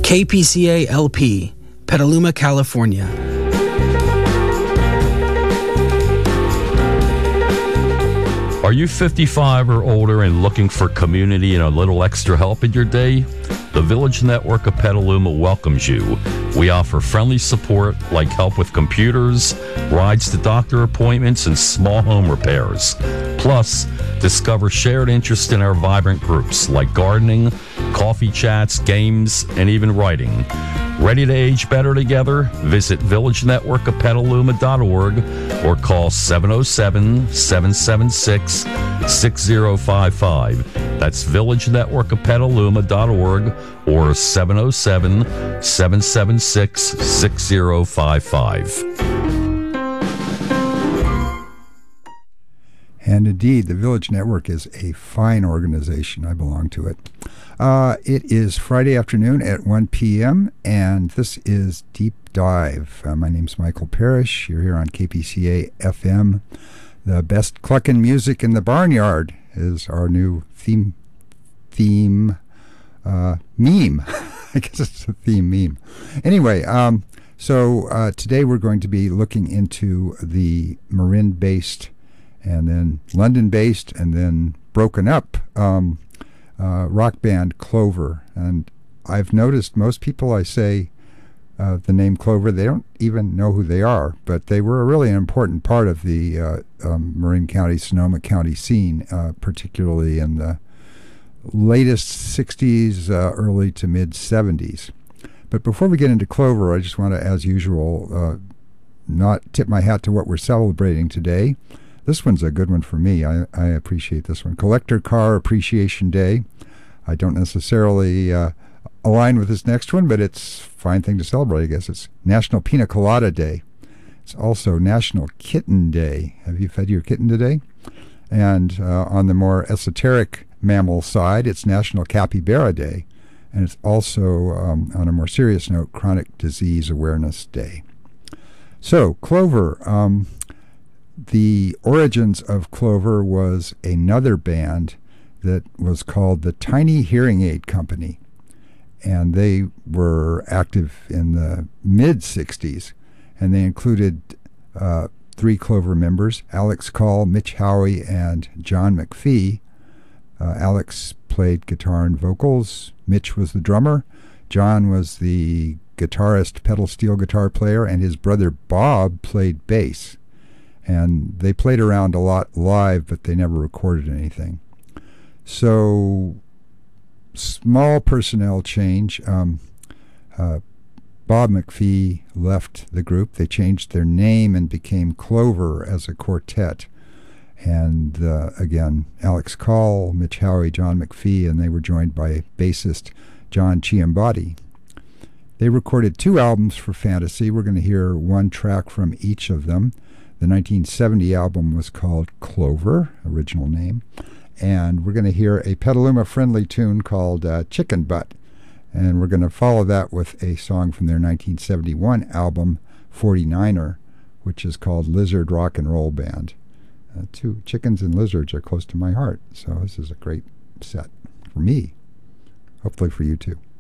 KPCA LP, Petaluma, California. Are you 55 or older and looking for community and a little extra help in your day? The Village Network of Petaluma welcomes you. We offer friendly support like help with computers, rides to doctor appointments, and small home repairs. Plus, discover shared interest in our vibrant groups like gardening, coffee chats, games, and even writing. Ready to age better together? Visit villagenetworkofpetaluma.org or call 707-776-6055. That's villagenetworkofpetaluma.org or 707-776-6055. And indeed, the Village Network is a fine organization. I belong to it. It is Friday afternoon at 1 p.m., and this is Deep Dive. My name's Michael Parrish. You're here on KPCA FM. The best cluckin' music in the barnyard is our new theme meme. I guess it's a theme meme. Anyway, so today we're going to be looking into the Marin-based and then London-based and then broken up rock band Clover. And I've noticed most people I say the name Clover, they don't even know who they are, but they were really an important part of the Marin County, Sonoma County scene, particularly in the latest 60s, early to mid 70s. But before we get into Clover, I just want to, as usual, not tip my hat to what we're celebrating today. This one's a good one for me. I appreciate this one. Collector Car Appreciation Day. I don't necessarily align with this next one, but it's a fine thing to celebrate, I guess. It's National Pina Colada Day. It's also National Kitten Day. Have you fed your kitten today? And on the more esoteric mammal side, it's National Capybara Day. And it's also, on a more serious note, Chronic Disease Awareness Day. So, Clover. The origins of Clover was another band that was called the Tiny Hearing Aid Company, and they were active in the mid-60s, and they included three Clover members, Alex Call, Mitch Howie, and John McPhee. Alex played guitar and vocals, Mitch was the drummer, John was the guitarist, pedal steel guitar player, and his brother Bob played bass. And they played around a lot live, but they never recorded anything. So, small personnel change. Bob McPhee left the group. They changed their name and became Clover as a quartet. And again, Alex Call, Mitch Howie, John McPhee, and they were joined by bassist John Chiambatti. They recorded 2 albums for Fantasy. We're going to hear one track from each of them. The 1970 album was called Clover, original name, and we're going to hear a Petaluma-friendly tune called Chicken Butt, and we're going to follow that with a song from their 1971 album, 49er, which is called Lizard Rock and Roll Band. 2 chickens and lizards are close to my heart, so this is a great set for me, hopefully for you too.